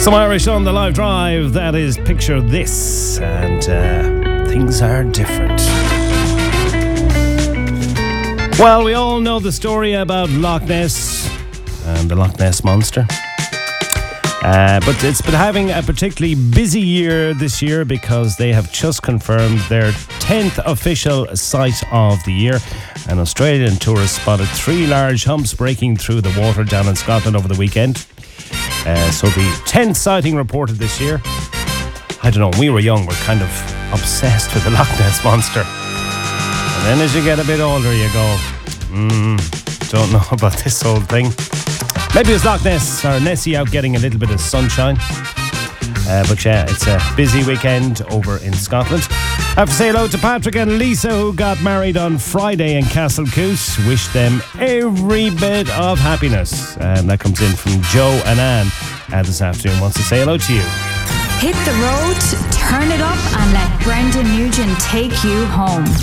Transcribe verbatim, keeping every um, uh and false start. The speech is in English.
Some Irish on the live drive. That is Picture This. And uh, things are different. Well, we all know the story about Loch Ness and the Loch Ness Monster. Uh, but it's been having a particularly busy year this year because they have just confirmed their tenth official sight of the year. An Australian tourist spotted three large humps breaking through the water down in Scotland over the weekend. Uh, so the tenth sighting reported this year. I don't know, when we were young, we're kind of obsessed with the Loch Ness Monster. And then as you get a bit older, you go, hmm, don't know about this whole thing. Maybe it was Loch Ness or Nessie out getting a little bit of sunshine. Uh, but yeah, it's a busy weekend over in Scotland. I have to say hello to Patrick and Lisa, who got married on Friday in Castlecoose. Wish them every bit of happiness. And that comes in from Joe and Anne uh, this afternoon. Wants to say hello to you. Hit the road, turn it up, and let Brendan Nugent take you home.